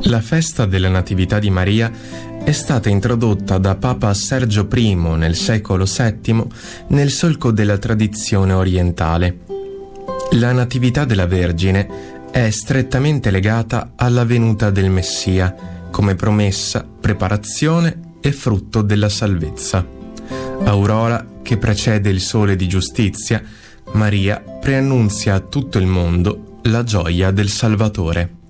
La festa della Natività di Maria è stata introdotta da Papa Sergio I nel secolo VII nel solco della tradizione orientale. La Natività della Vergine è strettamente legata alla venuta del Messia, come promessa, preparazione e frutto della salvezza. Aurora che precede il sole di giustizia, Maria preannunzia a tutto il mondo la gioia del Salvatore.